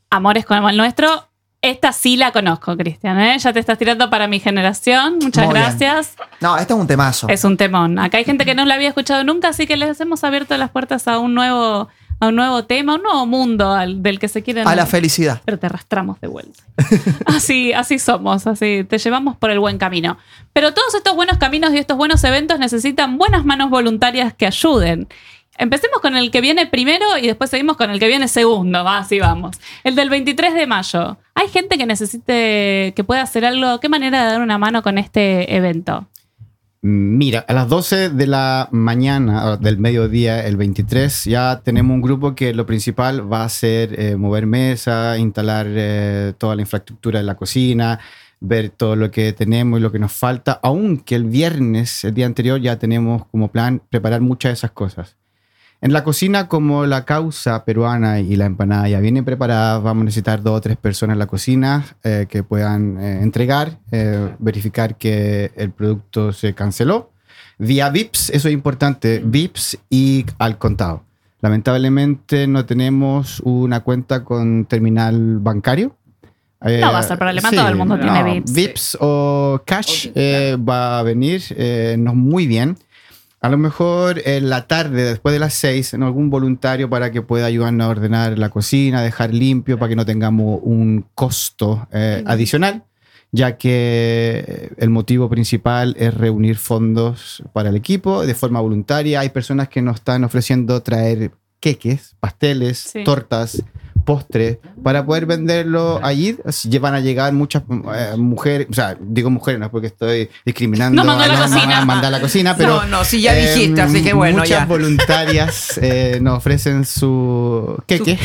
amores como el nuestro. Esta sí la conozco, Cristian, ¿eh? Ya te estás tirando para mi generación. Muchas gracias. No, este es un temazo. Es un temón. Acá hay gente que no la había escuchado nunca, así que les hemos abierto las puertas a un nuevo tema, un nuevo mundo del que se quieren... A la felicidad. Pero te arrastramos de vuelta. Así somos, así te llevamos por el buen camino. Pero todos estos buenos caminos y estos buenos eventos necesitan buenas manos voluntarias que ayuden. Empecemos con el que viene primero y después seguimos con el que viene segundo. Así vamos. El del 23 de mayo. ¿Hay gente que necesite, que pueda hacer algo? ¿Qué manera de dar una mano con este evento? Mira, a las 12 de la mañana, del mediodía, el 23, ya tenemos un grupo que lo principal va a ser mover mesa, instalar toda la infraestructura de la cocina, ver todo lo que tenemos y lo que nos falta, aunque el viernes, el día anterior, ya tenemos como plan preparar muchas de esas cosas. En la cocina, como la causa peruana y la empanada ya vienen preparadas, vamos a necesitar 2 o 3 personas en la cocina que puedan entregar, verificar que el producto se canceló. Vía VIPS, eso es importante, VIPS y al contado. Lamentablemente no tenemos una cuenta con terminal bancario. No va a ser problema, todo el mundo tiene VIPS. VIPS o Cash va a venir, no muy bien. A lo mejor en la tarde, después de las 6, en algún voluntario para que pueda ayudarnos a ordenar la cocina, dejar limpio para que no tengamos un costo adicional, ya que el motivo principal es reunir fondos para el equipo de forma voluntaria. Hay personas que nos están ofreciendo traer queques, pasteles, tortas, postres, para poder venderlo allí. Van a llegar muchas mujeres, o sea, digo mujeres, no es porque estoy discriminando no mandar a la cocina, pero sí ya dijiste, así que bueno, muchas ya. Voluntarias nos ofrecen su queque.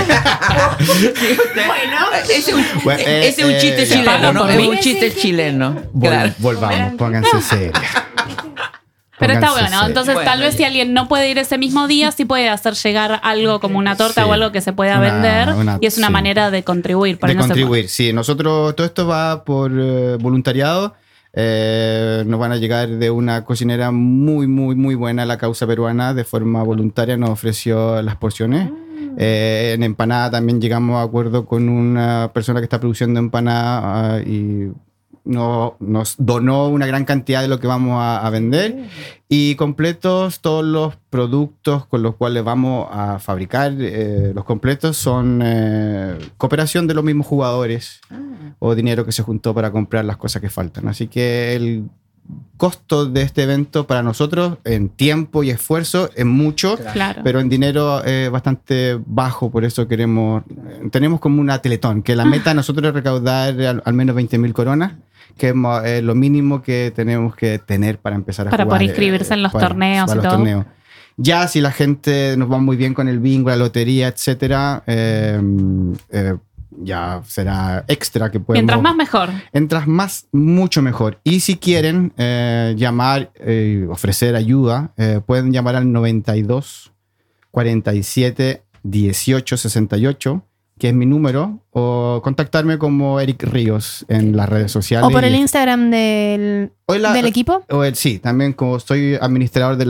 Bueno, ese es un chiste chileno, ¿no? Es un chiste chileno. Claro. Volvamos, pónganse serios. Pero está bueno, entonces tal vez si alguien no puede ir ese mismo día, sí puede hacer llegar algo como una torta o algo que se pueda vender y es una manera de contribuir. Sí. Nosotros, todo esto va por voluntariado. Nos van a llegar de una cocinera muy, muy, muy buena, la causa peruana, de forma voluntaria nos ofreció las porciones. En empanada también llegamos a acuerdo con una persona que está produciendo empanada y nos donó una gran cantidad de lo que vamos a vender y completos todos los productos con los cuales vamos a fabricar. Los completos son cooperación de los mismos jugadores o dinero que se juntó para comprar las cosas que faltan. Así que el costo de este evento para nosotros en tiempo y esfuerzo es mucho, pero en dinero es bastante bajo, por eso tenemos como una Teletón, que la meta nosotros es recaudar al menos 20.000 coronas, que es lo mínimo que tenemos que tener para empezar a jugar. Para poder inscribirse en los torneos y todo. Torneos. Ya si la gente nos va muy bien con el bingo, la lotería, etcétera, ya será extra que podemos... Mientras más mejor. Mientras más, mucho mejor. Y si quieren llamar, ofrecer ayuda, pueden llamar al 92 47 18 68, que es mi número, o contactarme como Eric Ríos en las redes sociales. O por el Instagram del equipo. Sí, también como soy administrador de